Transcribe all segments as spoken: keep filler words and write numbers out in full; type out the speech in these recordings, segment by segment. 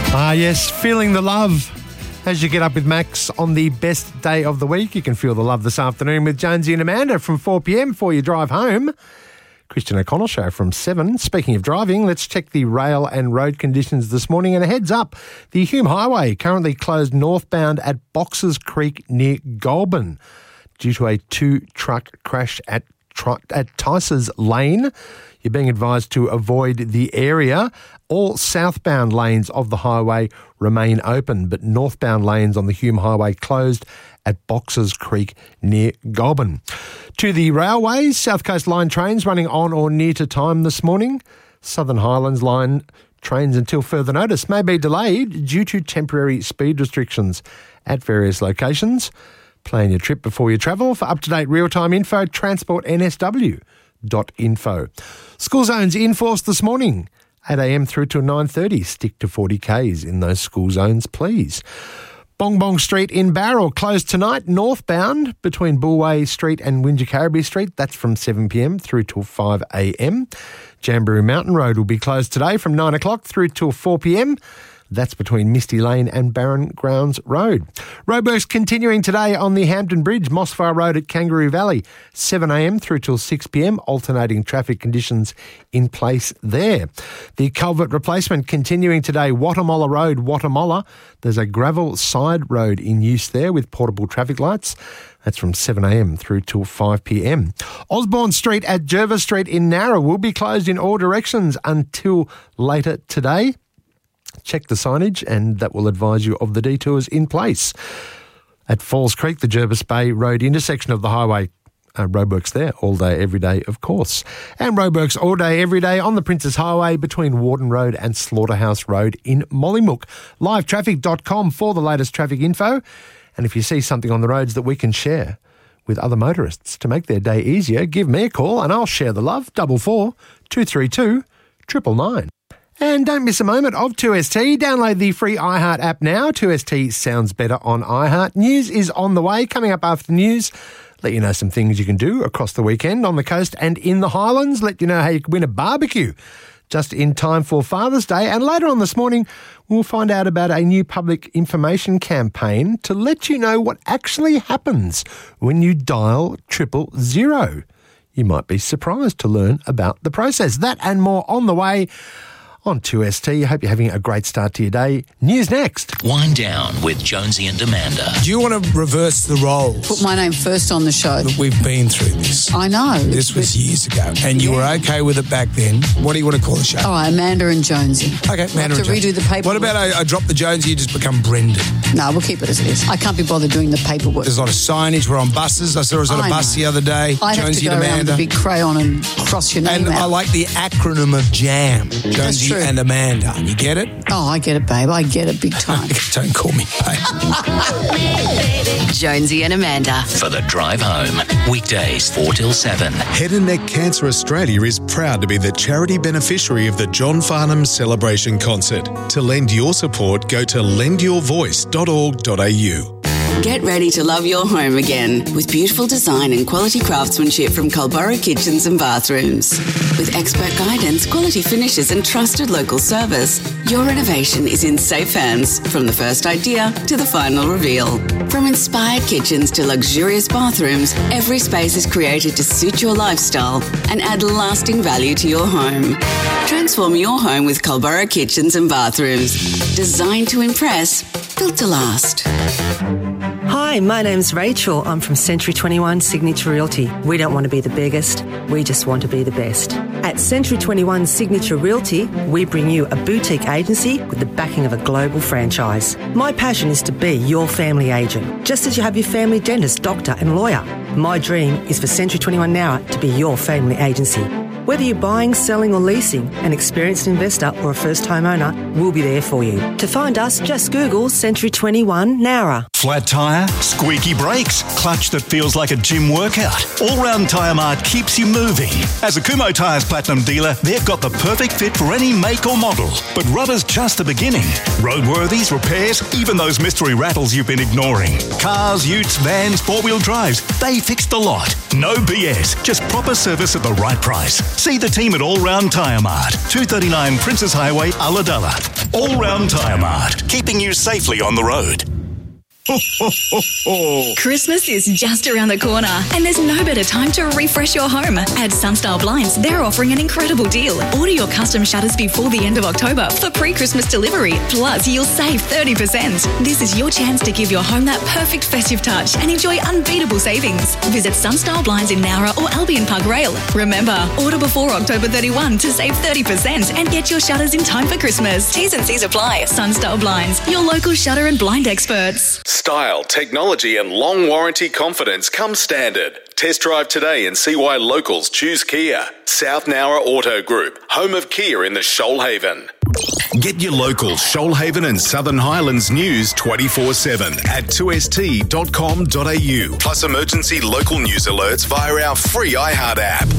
Ah, yes, feeling the love. As you get up with Max on the best day of the week, you can feel the love this afternoon with Jonesy and Amanda from four p.m. for your drive home. Christian O'Connell Show from seven. Speaking of driving, let's check the rail and road conditions this morning. And a heads up, the Hume Highway currently closed northbound at Boxers Creek near Goulburn due to a two-truck crash at, at Tice's Lane. You're being advised to avoid the area. All southbound lanes of the highway remain open, but northbound lanes on the Hume Highway closed at Boxers Creek near Goulburn. To the railways, South Coast Line trains running on or near to time this morning. Southern Highlands Line trains until further notice may be delayed due to temporary speed restrictions at various locations. Plan your trip before you travel. For up-to-date real-time info, transport N S W dot info. School zones in force this morning, eight a.m. through till nine thirty. Stick to forty kays in those school zones, please. Bong Bong Street in Bowral closed tonight, northbound between Bulway Street and Wingecarribee Street. That's from seven p.m. through till five a.m. Jamboree Mountain Road will be closed today from nine o'clock through till four p.m. That's between Misty Lane and Barron Grounds Road. Roadworks continuing today on the Hampton Bridge, Mossfire Road at Kangaroo Valley, seven a.m. through till six p.m. Alternating traffic conditions in place there. The culvert replacement continuing today, Wattamolla Road, Wattamolla. There's a gravel side road in use there with portable traffic lights. That's from seven a.m. through till five p.m. Osborne Street at Jervis Street in Nowra will be closed in all directions until later today. Check the signage and that will advise you of the detours in place. At Falls Creek, the Jervis Bay Road intersection of the highway, uh, roadworks there all day, every day, of course. And roadworks all day, every day on the Princes Highway between Warden Road and Slaughterhouse Road in Mollymook. live traffic dot com for the latest traffic info. And if you see something on the roads that we can share with other motorists to make their day easier, give me a call and I'll share the love. Double four two three two triple nine. And don't miss a moment of two S T. Download the free iHeart app now. two S T sounds better on iHeart. News is on the way. Coming up after the news, let you know some things you can do across the weekend on the coast and in the Highlands. Let you know how you can win a barbecue just in time for Father's Day. And later on this morning, we'll find out about a new public information campaign to let you know what actually happens when you dial triple zero. You might be surprised to learn about the process. That and more on the way on two S T. I hope you're having a great start to your day. News next. Wind Down with Jonesy and Amanda. Do you want to reverse the roles? Put my name first on the show. We've been through this. I know. This was years ago. And you Yeah. were okay with it back then. What do you want to call the show? All right, Amanda and Jonesy. Okay, Amanda to and Jonesy. redo the paperwork. What about I, I drop the Jonesy, you just become Brendan? No, we'll keep it as it is. I can't be bothered doing the paperwork. There's a lot of signage. We're on buses. I saw us on a I bus know. the other day. I have Jonesy to go and around Amanda. with a big crayon and cross your name And out. I like the acronym of JAM. Jonesy true. and Amanda. You get it? Oh, I get it, babe. I get it big time. Don't call me babe. Jonesy and Amanda. For the drive home. Weekdays four till seven. Head and Neck Cancer Australia is proud to be the charity beneficiary of the John Farnham Celebration Concert. To lend your support, go to lend your voice dot org dot a u. Get ready to love your home again with beautiful design and quality craftsmanship from Culburra Kitchens and Bathrooms. With expert guidance, quality finishes and trusted local service, your renovation is in safe hands from the first idea to the final reveal. From inspired kitchens to luxurious bathrooms, every space is created to suit your lifestyle and add lasting value to your home. Transform your home with Culburra Kitchens and Bathrooms. Designed to impress, built to last. Hi, my name's Rachel. I'm from Century twenty-one Signature Realty. We don't want to be the biggest, we just want to be the best. At Century twenty-one Signature Realty, we bring you a boutique agency with the backing of a global franchise. My passion is to be your family agent, just as you have your family dentist, doctor and lawyer. My dream is for Century twenty-one Nowra to be your family agency. Whether you're buying, selling or leasing, an experienced investor or a first-time owner, we'll be there for you. To find us, just Google Century twenty-one Nowra. Flat tyre, squeaky brakes, clutch that feels like a gym workout. All-round Tyre Mart keeps you moving. As a Kumho Tyres Platinum dealer, they've got the perfect fit for any make or model. But rubber's just the beginning. Roadworthies, repairs, even those mystery rattles you've been ignoring. Cars, utes, vans, four-wheel drives, they fix the lot. No B S, just proper service at the right price. See the team at All Round Tyre Mart, two thirty-nine Princess Highway, Ulladulla. All Round Tyre Mart, keeping you safely on the road. Ho, ho, ho, ho. Christmas is just around the corner and there's no better time to refresh your home. At Sunstyle Blinds, they're offering an incredible deal. Order your custom shutters before the end of October for pre-Christmas delivery. Plus, you'll save thirty percent. This is your chance to give your home that perfect festive touch and enjoy unbeatable savings. Visit Sunstyle Blinds in Nowra or Albion Park Rail. Remember, order before October thirty-first to save thirty percent and get your shutters in time for Christmas. T's and C's apply. Sunstyle Blinds, your local shutter and blind experts. Style, technology and long warranty confidence come standard. Test drive today and see why locals choose Kia. South Nowra Auto Group, home of Kia in the Shoalhaven. Get your local Shoalhaven and Southern Highlands news twenty-four seven at two s t dot com dot a u. Plus emergency local news alerts via our free iHeart app.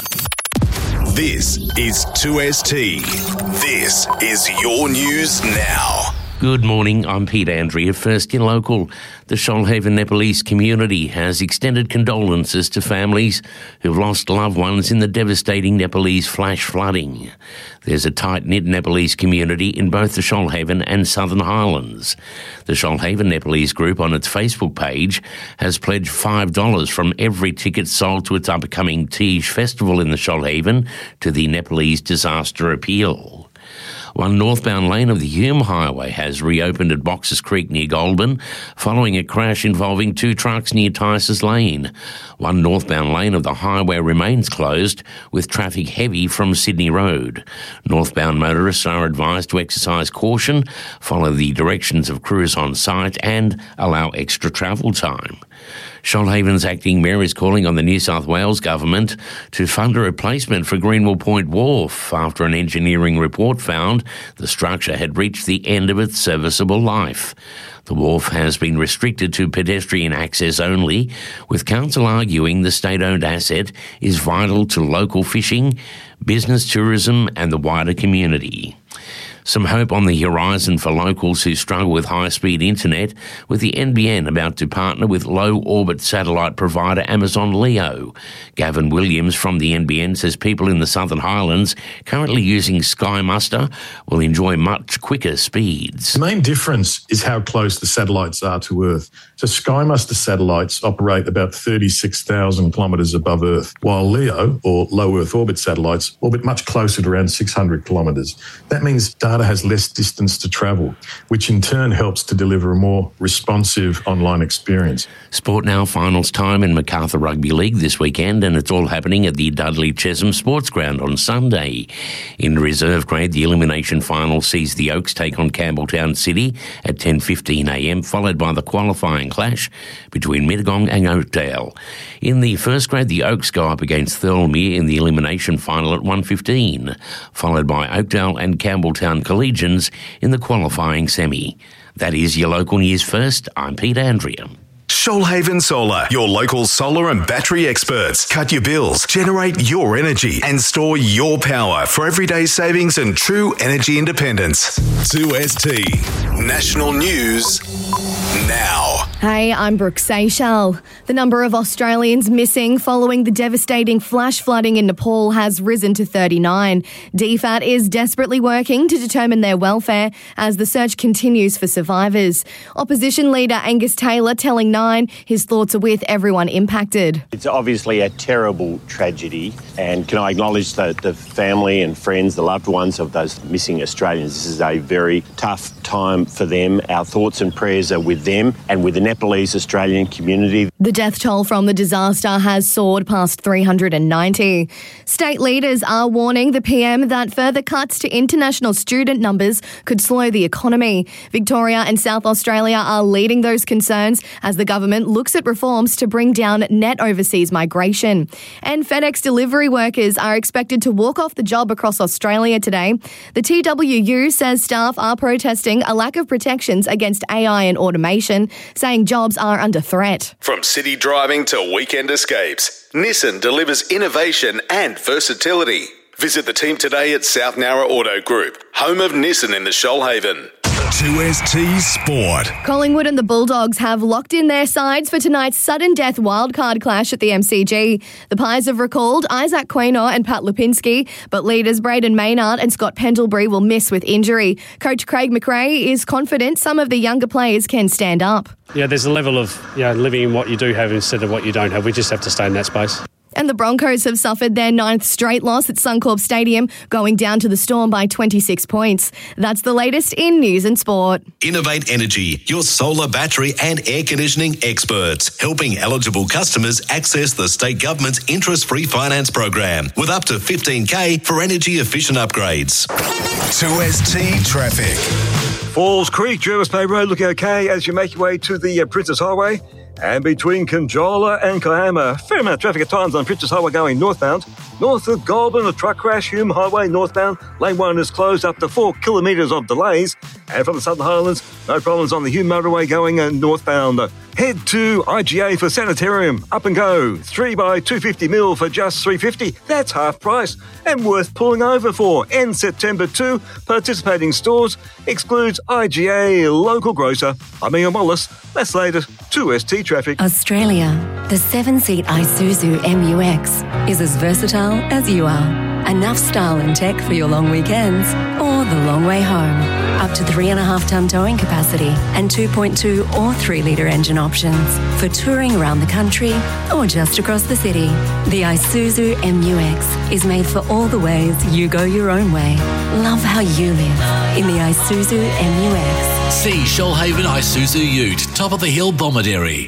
This is two S T. This is your news now. Good morning, I'm Pete Andrea. First in local, the Shoalhaven Nepalese community has extended condolences to families who've lost loved ones in the devastating Nepalese flash flooding. There's a tight-knit Nepalese community in both the Shoalhaven and Southern Highlands. The Shoalhaven Nepalese group on its Facebook page has pledged five dollars from every ticket sold to its upcoming Tej festival in the Shoalhaven to the Nepalese Disaster Appeal. One northbound lane of the Hume Highway has reopened at Boxers Creek near Goulburn following a crash involving two trucks near Tice's Lane. One northbound lane of the highway remains closed with traffic heavy from Sydney Road. Northbound motorists are advised to exercise caution, follow the directions of crews on site and allow extra travel time. Shoalhaven's acting mayor is calling on the New South Wales government to fund a replacement for Greenwell Point Wharf after an engineering report found the structure had reached the end of its serviceable life. The wharf has been restricted to pedestrian access only, with council arguing the state-owned asset is vital to local fishing, business tourism and the wider community. Some hope on the horizon for locals who struggle with high-speed internet, with the N B N about to partner with low-orbit satellite provider Amazon Leo. Gavin Williams from the N B N says people in the Southern Highlands currently using Sky Muster will enjoy much quicker speeds. The main difference is how close the satellites are to Earth. So Sky Muster satellites operate about thirty-six thousand kilometres above Earth, while Leo, or low Earth orbit satellites, orbit much closer to around six hundred kilometres. That means data has less distance to travel, which in turn helps to deliver a more responsive online experience. Sport Now finals time in Macarthur Rugby League this weekend, and it's all happening at the Dudley Chesham Sports Ground on Sunday. In reserve grade, the elimination final sees the Oaks take on Campbelltown City at ten fifteen a m, followed by the qualifying clash between Mittagong and Oakdale. In the first grade, the Oaks go up against Thirlmere in the elimination final at one fifteen, followed by Oakdale and Campbelltown Collegians in the qualifying semi. That is your local news first. I'm Pete Andrea. Shoalhaven Solar, your local solar and battery experts. Cut your bills, generate your energy, and store your power for everyday savings and true energy independence. two S T National News Now. Hey, I'm Brooke Seychelles. The number of Australians missing following the devastating flash flooding in Nepal has risen to thirty-nine. D FAT is desperately working to determine their welfare as the search continues for survivors. Opposition leader Angus Taylor telling Nine his thoughts are with everyone impacted. It's obviously a terrible tragedy, and can I acknowledge the, the family and friends, the loved ones of those missing Australians. This is a very tough time for them. Our thoughts and prayers are with them and with the Nepalese Australian community. The death toll from the disaster has soared past three hundred ninety. State leaders are warning the P M that further cuts to international student numbers could slow the economy. Victoria and South Australia are leading those concerns as the government looks at reforms to bring down net overseas migration. And FedEx delivery workers are expected to walk off the job across Australia today. The T W U says staff are protesting a lack of protections against A I and automation, saying jobs are under threat. From city driving to weekend escapes, Nissan delivers innovation and versatility. Visit the team today at South Nowra Auto Group, home of Nissan in the Shoalhaven. two S T Sport. Collingwood and the Bulldogs have locked in their sides for tonight's sudden death wildcard clash at the M C G. The Pies have recalled Isaac Quaynor and Pat Lipinski, but leaders Braden Maynard and Scott Pendlebury will miss with injury. Coach Craig McRae is confident some of the younger players can stand up. Yeah, there's a level of you know, living in what you do have instead of what you don't have. We just have to stay in that space. And the Broncos have suffered their ninth straight loss at Suncorp Stadium, going down to the Storm by twenty-six points. That's the latest in news and sport. Innovate Energy, your solar, battery and air conditioning experts, helping eligible customers access the state government's interest-free finance program with up to fifteen K for energy-efficient upgrades. two S T Traffic. Falls Creek, Jervis Bay Road looking okay as you make your way to the uh, Princess Highway. And between Conjola and Kiama, fair amount of traffic at times on Princess Highway going northbound. North of Goulburn, a truck crash, Hume Highway northbound. Lane one is closed up to four kilometres of delays. And from the Southern Highlands, no problems on the Hume Motorway going uh, northbound. Head to I G A for Sanitarium. Up and go. three by two hundred fifty mil for just three dollars fifty. That's half price and worth pulling over for. End September second. Participating stores excludes I G A local grocer. I'm Ian Wallace. That's later. two S T Traffic. Australia, the seven-seat Isuzu M U X is as versatile as you are. Enough style and tech for your long weekends or the long way home. Up to three and a half tonne towing capacity and two point two or three litre engine options for touring around the country or just across the city. The Isuzu M U X is made for all the ways you go your own way. Love how you live in the Isuzu M U X. See Shoalhaven Isuzu Ute, top of the hill, Bomaderry.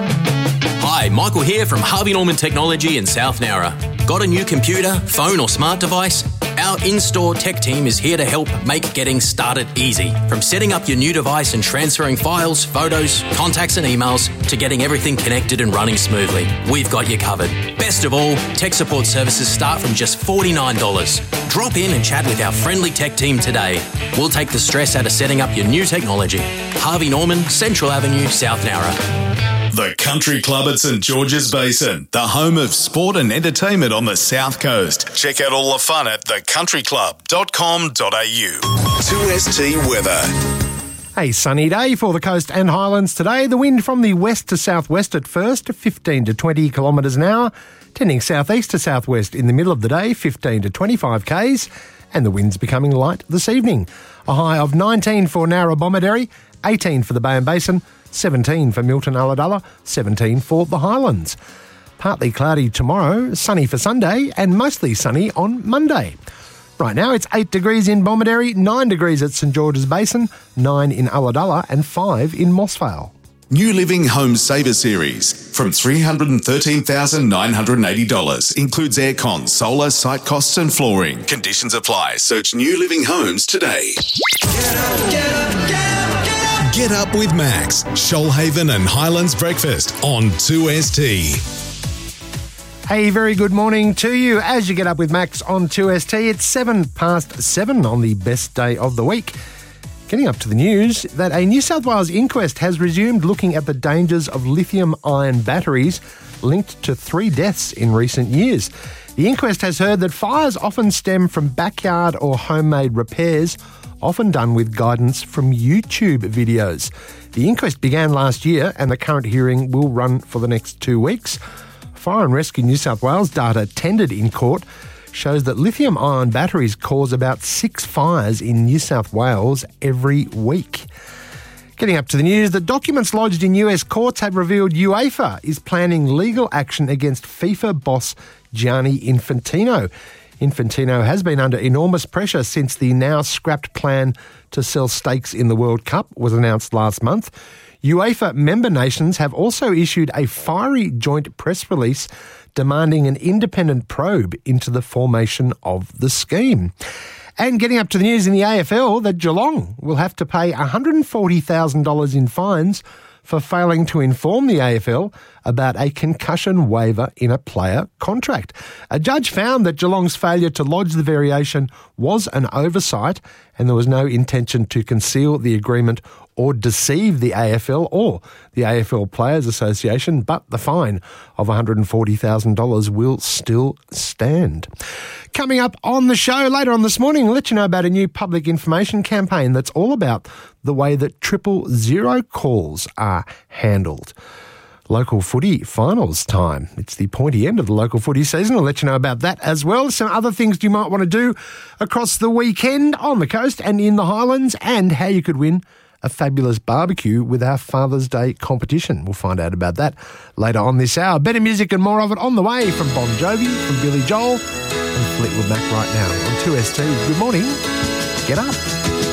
Hi, Michael here from Harvey Norman Technology in South Nowra. Got a new computer, phone or smart device? Our in-store tech team is here to help make getting started easy. From setting up your new device and transferring files, photos, contacts and emails to getting everything connected and running smoothly. We've got you covered. Best of all, tech support services start from just forty-nine dollars. Drop in and chat with our friendly tech team today. We'll take the stress out of setting up your new technology. Harvey Norman, Central Avenue, South Nowra. The Country Club at St George's Basin, the home of sport and entertainment on the South Coast. Check out all the fun at the country club dot com dot a u. two S T weather. A sunny day for the coast and highlands today. The wind from the west to southwest at first, fifteen to twenty kilometres an hour, tending southeast to southwest in the middle of the day, fifteen to twenty-five k's, and the wind's becoming light this evening. A high of nineteen for Nowra Bomaderry, eighteen for the Bay and Basin, seventeen for Milton Ulladulla, seventeen for the Highlands. Partly cloudy tomorrow, sunny for Sunday, and mostly sunny on Monday. Right now it's eight degrees in Bomaderry, nine degrees at St George's Basin, nine in Ulladulla and five in Mossvale. New Living Home Saver Series from three hundred thirteen thousand nine hundred eighty dollars. Includes aircon, solar, site costs and flooring. Conditions apply. Search New Living Homes today. Get up, get up, get up, get up. Get up with Max, Shoalhaven and Highlands Breakfast on two S T. A very good morning to you as you get up with Max on two S T. It's seven past seven on the best day of the week. Getting up to the news that a New South Wales inquest has resumed looking at the dangers of lithium-ion batteries linked to three deaths in recent years. The inquest has heard that fires often stem from backyard or homemade repairs, often done with guidance from YouTube videos. The inquest began last year and the current hearing will run for the next two weeks. Fire and Rescue New South Wales data tendered in court shows that lithium-ion batteries cause about six fires in New South Wales every week. Getting up to the news, the documents lodged in U S courts have revealed UEFA is planning legal action against FIFA boss Gianni Infantino. Infantino has been under enormous pressure since the now scrapped plan to sell stakes in the World Cup was announced last month. UEFA member nations have also issued a fiery joint press release demanding an independent probe into the formation of the scheme. And getting up to the news in the A F L that Geelong will have to pay one hundred forty thousand dollars in fines for failing to inform the A F L about a concussion waiver in a player contract. A judge found that Geelong's failure to lodge the variation was an oversight and there was no intention to conceal the agreement or deceive the A F L or the A F L Players Association, but the fine of one hundred forty thousand dollars will still stand. Coming up on the show later on this morning, I'll let you know about a new public information campaign that's all about the way that triple zero calls are handled. Local footy finals time. It's the pointy end of the local footy season. I'll let you know about that as well. Some other things you might want to do across the weekend on the coast and in the Highlands, and how you could win a fabulous barbecue with our Father's Day competition. We'll find out about that later on this hour. Better music and more of it on the way from Bon Jovi, from Billy Joel and Fleetwood Mac right now on two S T. Good morning. Get up.